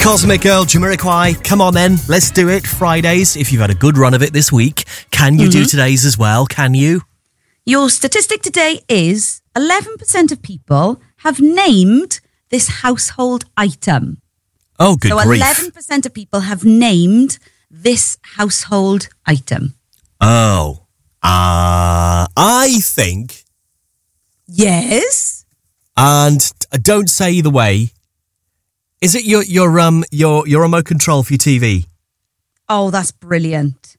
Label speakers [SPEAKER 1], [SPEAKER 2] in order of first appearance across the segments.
[SPEAKER 1] Cosmic Girl, Jamiroquai. Come on then, let's do it. Fridays, if you've had a good run of it this week. Can you do today's as well? Can you?
[SPEAKER 2] Your statistic today is 11% of people have named this household item.
[SPEAKER 1] Oh, good grief.
[SPEAKER 2] So 11% of people have named this household item.
[SPEAKER 1] Oh. I think...
[SPEAKER 2] Yes?
[SPEAKER 1] And don't say either way. Is it your remote control for your TV?
[SPEAKER 2] Oh, that's brilliant.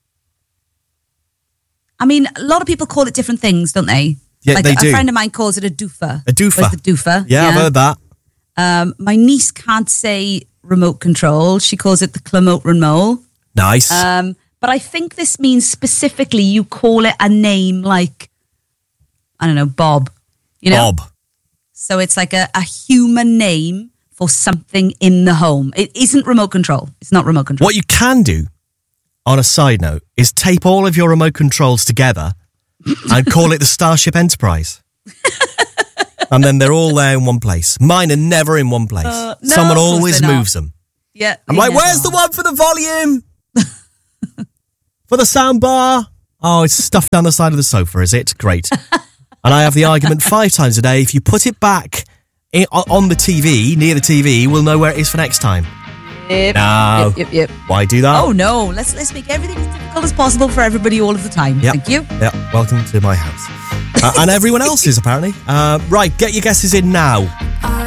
[SPEAKER 2] I mean, a lot of people call it different things, don't they?
[SPEAKER 1] Yeah,
[SPEAKER 2] like
[SPEAKER 1] they do.
[SPEAKER 2] A friend of mine calls it a doofer.
[SPEAKER 1] A doofer.
[SPEAKER 2] Where's the doofer?
[SPEAKER 1] Yeah, I've heard that.
[SPEAKER 2] My niece can't say remote control. She calls it the Clamote remote.
[SPEAKER 1] Nice.
[SPEAKER 2] But I think this means specifically you call it a name like, I don't know, Bob. You know?
[SPEAKER 1] Bob.
[SPEAKER 2] So it's like a human name for something in the home. It isn't remote control. It's not remote control.
[SPEAKER 1] What you can do, on a side note, is tape all of your remote controls together and call it the Starship Enterprise. And then they're all there in one place. Mine are never in one place.
[SPEAKER 2] No,
[SPEAKER 1] Someone
[SPEAKER 2] of course
[SPEAKER 1] always
[SPEAKER 2] they're not.
[SPEAKER 1] moves them.
[SPEAKER 2] Yeah.
[SPEAKER 1] I'm like, where's the one for the volume? For the sound bar? Oh, it's stuffed down the side of the sofa, is it? Great. And I have the argument 5 times a day. If you put it back on the TV, near the TV, we'll know where it is for next time.
[SPEAKER 2] Yep.
[SPEAKER 1] No.
[SPEAKER 2] Yep.
[SPEAKER 1] Why do that?
[SPEAKER 2] Oh, no. Let's make everything as difficult as possible for everybody all of the time.
[SPEAKER 1] Yep.
[SPEAKER 2] Thank you.
[SPEAKER 1] Yeah, welcome to my house. And everyone else's, apparently. Right, get your guesses in now.